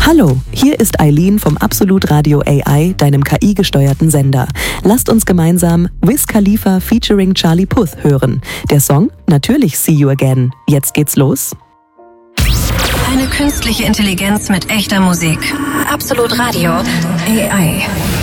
Hallo, hier ist Eileen vom Absolut Radio AI, deinem KI-gesteuerten Sender. Lasst uns gemeinsam Wiz Khalifa featuring Charlie Puth hören. Der Song? Natürlich See You Again. Jetzt geht's los. Eine künstliche Intelligenz mit echter Musik. Absolut Radio AI.